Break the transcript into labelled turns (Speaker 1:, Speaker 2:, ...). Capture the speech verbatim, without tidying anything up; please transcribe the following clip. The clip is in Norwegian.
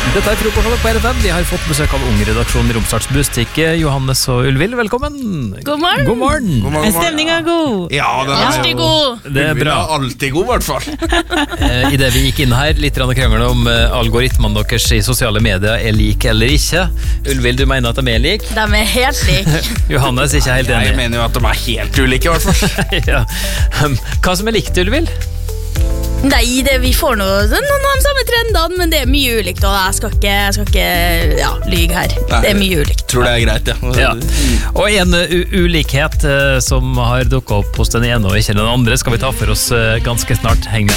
Speaker 1: Dette er Frokost på R F M. Vi har fått besøk av Ung-redaksjonen i Romsdals Budstikke. Johannes og Ulvild, velkommen.
Speaker 2: God morgen.
Speaker 1: God morgen.
Speaker 3: God morgen,
Speaker 2: Er stemninga god?
Speaker 3: Ja, den er
Speaker 2: Alltid god.
Speaker 1: Det er bra.
Speaker 3: alltid god, i hvert fall.
Speaker 1: Eh, I det vi gikk inn her, litt krangel om eh, algoritmene deres i sosiale medier er like eller ikke. Ulvild, du mener at de er like?
Speaker 2: De er helt like.
Speaker 1: Johannes er ikke helt
Speaker 3: Jeg
Speaker 1: enig.
Speaker 3: mener jo at de er helt ulike, i hvert fall.
Speaker 1: Ja. Um, Hva som er likt, Ulvild?
Speaker 2: Nei, det, vi får noe, noen av de samme trendene, men det er mye ulikt, og jeg skal ikke, jeg skal ikke ja, lyge her. Det er mye ulikt.
Speaker 3: Tror det er greit, ja.
Speaker 1: Ja. Og en uh, ulikhet uh, som har dukket opp hos den ene og ikke den andre, skal vi ta for oss uh, ganske snart. Heng med.